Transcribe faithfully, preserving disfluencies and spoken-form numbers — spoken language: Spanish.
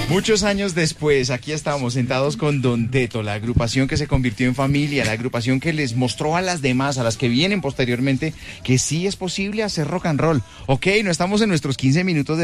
Muchos años después, aquí estamos sentados con Don Teto, la agrupación que se convirtió en familia, la agrupación que les mostró a las demás, a las que vienen posteriormente, que sí es posible hacer rock and roll. Ok, no estamos en nuestros quince minutos de